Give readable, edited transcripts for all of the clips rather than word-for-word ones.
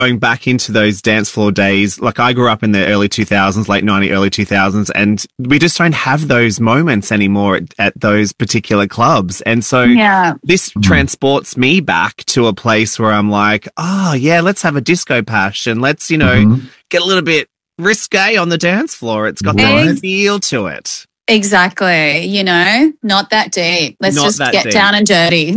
going back into those dance floor days, like I grew up in the early 2000s, late 90s, early 2000s, and we just don't have those moments anymore at those particular clubs. And so this transports me back to a place where I'm like, oh, yeah, let's have a disco bash and let's, you know, get a little bit risque on the dance floor. It's got that feel to it. Exactly. You know, not that deep. Let's just get down and dirty.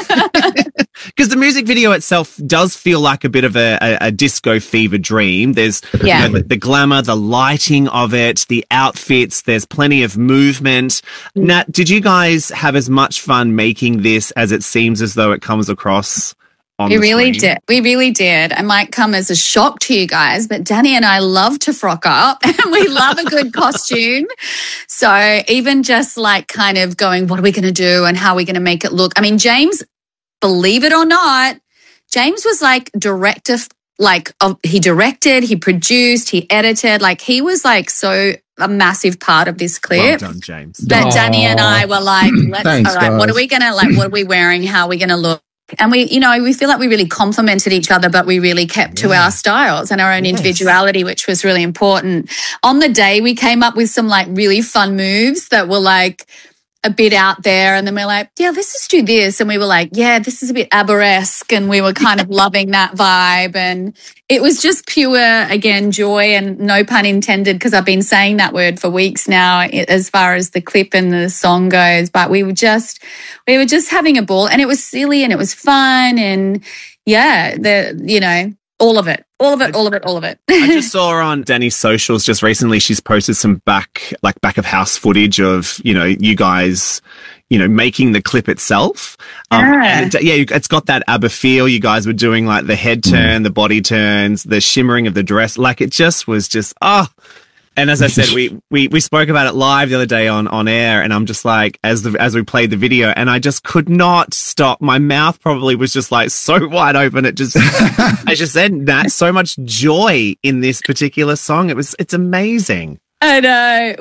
Because the music video itself does feel like a bit of a disco fever dream. There's you know, the glamour, the lighting of it, the outfits. There's plenty of movement. Nat, did you guys have as much fun making this as it seems as though it comes across? We really did. We really did. It might come as a shock to you guys, but Danny and I love to frock up and we love a good costume. So even just like kind of going, what are we going to do and how are we going to make it look? I mean, James, believe it or not, James was like director, he directed, he produced, he edited, like he was like so a massive part of this clip. Well done, James. But Danny and I were like, Thanks, all right, guys. what are we going to like, what are we wearing? How are we going to look? And we, you know, we feel like we really complemented each other, but we really kept to our styles and our own individuality, which was really important. On the day, we came up with some like really fun moves that were like a bit out there. And then we're like, yeah, let's just do this. And we were like, yeah, this is a bit ABBA-esque. And we were kind of loving that vibe. And it was just pure, again, joy and no pun intended, because I've been saying that word for weeks now as far as the clip and the song goes. But we were just having a ball, and it was silly and it was fun. And yeah, you know, all of it. I just saw her on Danny's socials just recently. She's posted some back of house footage of, you know, you guys, you know, making the clip itself. And it's got that ABBA feel. You guys were doing like the head turn, the body turns, the shimmering of the dress. Like it just was just, And as I said, we spoke about it live the other day on air, and I'm just like, as we played the video, and I just could not stop. My mouth probably was just like so wide open. It just, as you said, Nat, so much joy in this particular song. It's amazing. I know.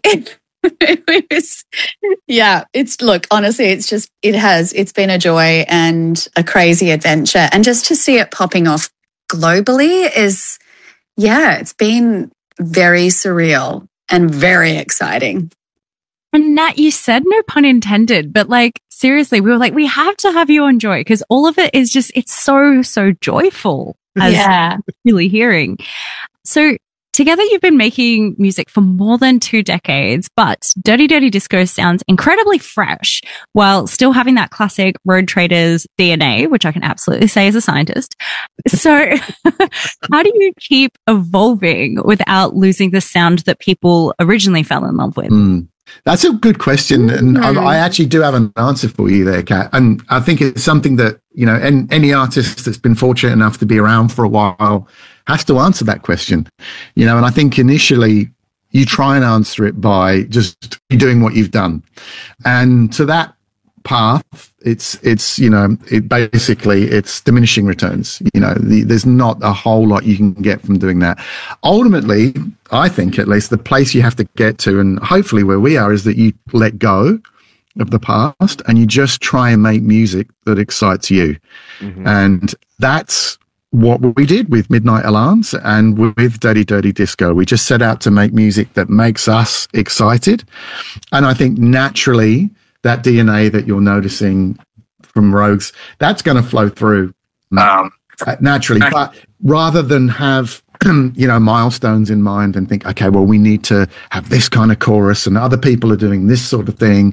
Look, honestly, it's been a joy and a crazy adventure. And just to see it popping off globally it's been very surreal and very exciting. And Nat, you said no pun intended, but like seriously, we were like, we have to have you on Joy because all of it is just, it's so, so joyful as really hearing. So together you've been making music for more than 2 decades, but Dirty Dirty Disco sounds incredibly fresh while still having that classic Road Traders DNA, which I can absolutely say as a scientist. So how do you keep evolving without losing the sound that people originally fell in love with? That's a good question. And I actually do have an answer for you there, Kat. And I think it's something that, you know, any artist that's been fortunate enough to be around for a while has to answer that question, you know. And I think initially you try and answer it by just doing what you've done. And to that path, it's you know, it's diminishing returns. You know, there's not a whole lot you can get from doing that. Ultimately, I think at least the place you have to get to, and hopefully where we are, is that you let go of the past and you just try and make music that excites you. And that's what we did with Midnight Alarms and with Dirty Dirty Disco. We just set out to make music that makes us excited. And I think naturally that DNA that you're noticing from Rogues, that's going to flow through naturally. But rather than have, you know, milestones in mind and think, okay, well, we need to have this kind of chorus and other people are doing this sort of thing,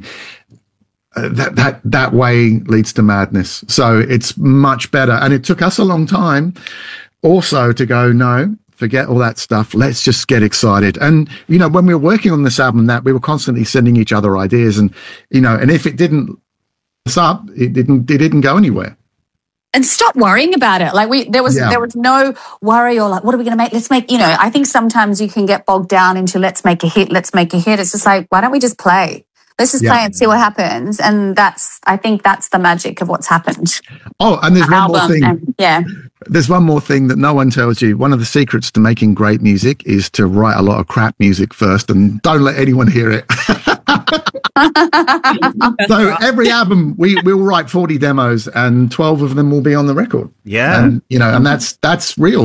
that way leads to madness. So it's much better. And it took us a long time also to go, no, forget all that stuff. Let's just get excited. And, you know, when we were working on this album, that we were constantly sending each other ideas and, you know, and if it didn't up, it didn't go anywhere. And stop worrying about it. Like there was no worry or like, what are we going to make? Let's make, you know, I think sometimes you can get bogged down into let's make a hit. It's just like, why don't we just play? Let's just play and see what happens. And I think that's the magic of what's happened. Oh, and there's one more thing. There's one more thing that no one tells you. One of the secrets to making great music is to write a lot of crap music first and don't let anyone hear it. So every album, we'll write 40 demos, and 12 of them will be on the record. Yeah. And, you know, and that's real.